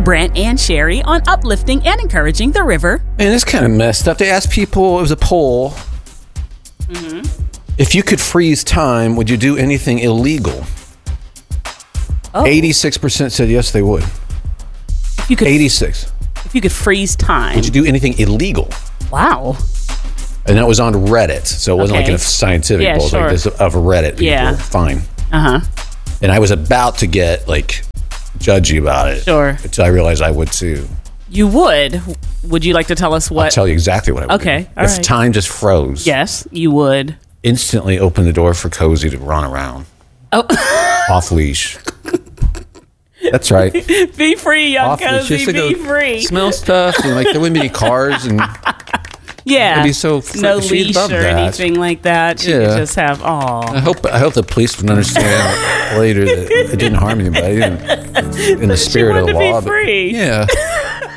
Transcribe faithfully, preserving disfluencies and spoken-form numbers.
Brent and Sherry on uplifting and encouraging the river. Man, this kind of messed up. They asked people, it was a poll. Mm-hmm. If you could freeze time, would you do anything illegal? Oh. eighty-six percent said yes, they would. If you could, eighty-six. If you could freeze time. Would you do anything illegal? Wow. And that was on Reddit, so it wasn't okay. like a scientific yeah, poll. Sure. Like this of Reddit people. Yeah. Fine. Uh-huh. And I was about to get, like, judgy about it. Sure. Until I realized I would, too. You would? Would you like to tell us what? I'll tell you exactly what I would okay, do. all if right. time just froze. Yes, you would. Instantly open the door for Cozy to run around. Oh. Off leash. That's right. Be free, young Off leash. Cozy. Be free. Smell stuff. And, like, there wouldn't be any cars and... Yeah, be so fr- no leash or that. anything like that. She yeah. could just have, aw. I hope I hope the police would understand later that it didn't harm anybody in, in the spirit she of the law. law. Be free. But, yeah.